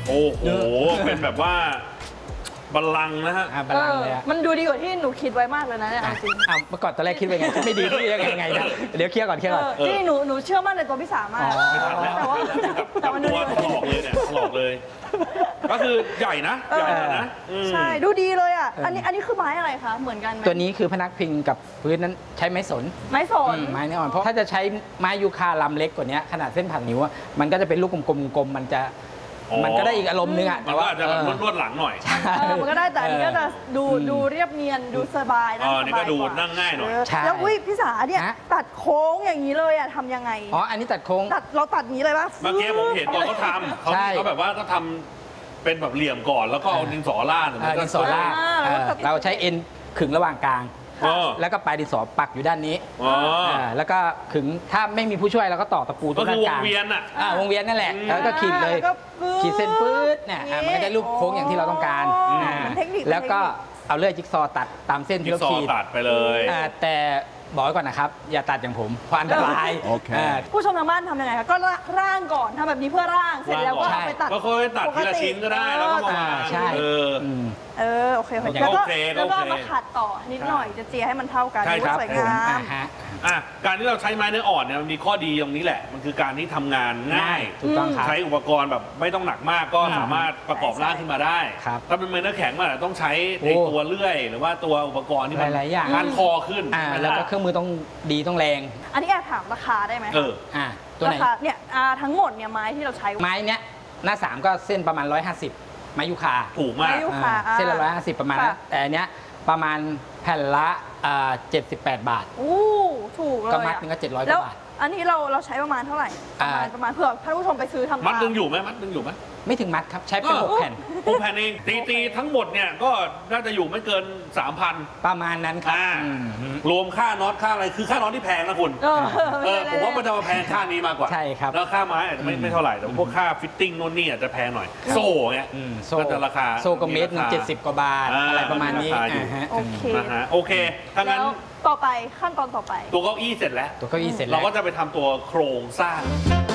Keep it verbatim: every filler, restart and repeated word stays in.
โอ้โหเป็นแบบว่าบัลลังก์นะฮะบัลลังก์เลยมันดูดีกว่าที่หนูคิดไว้มากเลยนะเนี่ยจริงอ้าวเมื่อก่อนตอนแรกคิดไว้ไงไม่ดีคิดยังไงนะเดี๋ยวเคลียร์ก่อนเคลียร์ก่อนที่หนูหนูเชื่อมั่นในตัวพี่สามากแต่ว่าแต่ว่าตัวถลอกเลยเนี่ยถลอกเลยก็คือใหญ่นะใหญ่นะใช่ดูดีเลยอ่ะอันนี้อันนี้คือไม้อะไรคะเหมือนกันไหมตัวนี้คือพนักพิงกับพื้นนั้นใช้ไม้สนไม้สนไม้เนื้ออ่อนเพราะถ้าจะใช้ไม้ยูคาลำเล็กกว่านี้ขนาดเส้นผ่านนิ้วมันก็จะเป็นลูกกลมๆมันจะมันก็ได้อีกอารมณ์นึงอ่ะแต่ว่าจะแบบนวดหลังหน่อยมันก็ได้แต่อันนี้ก็จะดูดูเรียบเนียนดูสบายนะนี่ก็ดูนั่งง่ายหน่อยแล้วอุ้ยพี่สาเนี่ยตัดโค้งอย่างนี้เลยอ่ะทำยังไงอ๋ออันนี้ตัดโค้งตัดเราตัดนี้เลยป่ะเมื่อกี้ผมเห็นตอนเขาทำเขาเขาแบบว่าเขาทำเป็นแบบเหลี่ยมก่อนแล้วก็เอาดินสอล่าดดินสอล่าเราใช้เอ็นขึงระหว่างกลางแล้วก็ปลายดินสอปักอยู่ด้านนี้แล้วก็ขึงถ้าไม่มีผู้ช่วยเราก็ต่อตะปูตรงกลางวงเวียนอ่ะวงเวียนนั่นแหละแล้วก็ขีดเลยขีดเส้นปื๊ดเนี่ยมันก็ได้รูปโค้งอย่างที่เราต้องการแล้วก็เอาเลื่อยจิ๊กซอตัดตามเส้นที่เราขีดตัดไปเลยแต่บอกไว้ก่อนนะครับอย่าตัดอย่างผมเพราะอันตรายผู้ชมทางบ้านทำยังไงคะก็ร่างก่อนทำแบบนี้เพื่อร่างเสร็จแล้วก็เอาไปตัดก็ค่อยตัดทีละชิ้นก็ได้แล้วก็มาใช่เออโอเคแล้วก็แล้วก็มาขัดต่อนิดหน่อยจะเจียให้มันเท่ากันสวยงามอ่ะการที่เราใช้ไม้เนื้ออ่อนเนี่ยมันมีข้อดีตรงนี้แหละมันคือการที่ทำงานง่ายถูกต้องครับใช้อุปกรณ์แบบไม่ต้องหนักมากก็สามารถประกอบร่างขึ้นมาได้ถ้าเป็นไม้เนื้อแข็งมันต้องใช้ตัวเลื่อยหรือว่าตัวอุปกรณ์ที่มันพันคอขึ้นแล้วก็เครื่องมือต้องดีต้องแรงอันนี้แอบถามราคาได้ไหมเอออ่าตัวไหนเนี่ยทั้งหมดเนี่ยไม้ที่เราใช้ไม้เนี้ยหน้าสามก็เส้นประมาณร้อยห้าสิบไม้ยูคาถูกมากเส้นละร้อยห้าสิบประมาณนั้นแต่อันเนี้ยประมาณแผ่นละเจ็ดสิบแปดบาทอู้ถูกเลยก็มัดนึงก็เจ็ดร้อยกว่าบาทอันนี้เราเราใช้ประมาณเท่าไหร่ประมาณประมาณเผื่อท่านผู้ชมไปซื้อทำมัดนึงอยู่ไหมมัดนึงอยู่ไหมไม่ถึงมัดครับใช้เป็นหกแผ่นหกแผ่นเองตีตีทั้งหมดเนี่ยก็น่าจะอยู่ไม่เกิน สามพันประมาณนั้นครับรวมค่าน็อตค่าอะไรคือค่าน็อตที่แพงนะคุณเออผมว่ามันจะมาแพงค่านี้มากกว่าใช่ครับแล้วค่าไม้อาจจะไม่ไม่เท่าไหร่แต่พวกค่าฟิตติ้งโน่นนี่อาจจะแพงหน่อยโซ่เงี้ยก็จะราคาโซ่ก็เมตรเจ็ดสิบกว่าบาทอะไรประมาณนี้โอเคนะฮะโอเคถ้างั้นต่อไปขั้นตอนต่อไปตัวเก้าอี้เสร็จแล้วตัวเก้าอี้เสร็จแล้วเราก็จะไปทำตัวโครงสร้าง